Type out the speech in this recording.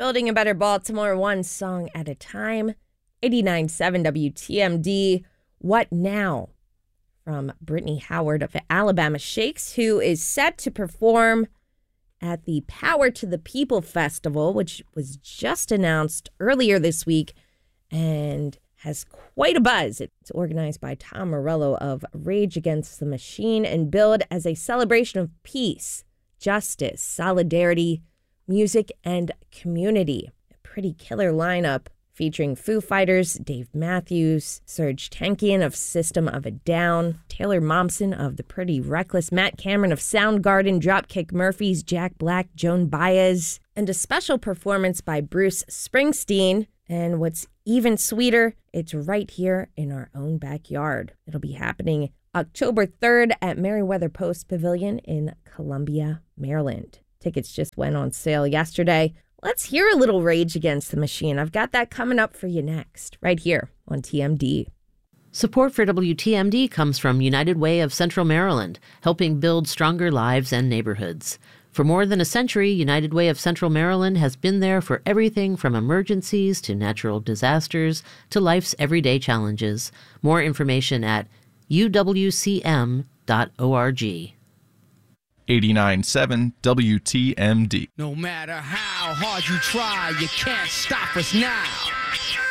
Building a better Baltimore, one song at a time. 89.7 WTMD. What now? From Brittany Howard of the Alabama Shakes, who is set to perform at the Power to the People Festival, which was just announced earlier this week and has quite a buzz. It's organized by Tom Morello of Rage Against the Machine and billed as a celebration of peace, justice, solidarity, music, and community. A pretty killer lineup featuring Foo Fighters, Dave Matthews, Serj Tankian of System of a Down, Taylor Momsen of The Pretty Reckless, Matt Cameron of Soundgarden, Dropkick Murphys, Jack Black, Joan Baez, and a special performance by Bruce Springsteen. And what's even sweeter, it's right here in our own backyard. It'll be happening October 3rd at Meriwether Post Pavilion in Columbia, Maryland. Tickets just went on sale yesterday. Let's hear a little Rage Against the Machine. I've got that coming up for you next, right here on TMD. Support for WTMD comes from United Way of Central Maryland, helping build stronger lives and neighborhoods. For more than a century, United Way of Central Maryland has been there for everything from emergencies to natural disasters to life's everyday challenges. More information at uwcm.org. 89.7 WTMD. No matter how hard you try, you can't stop us now.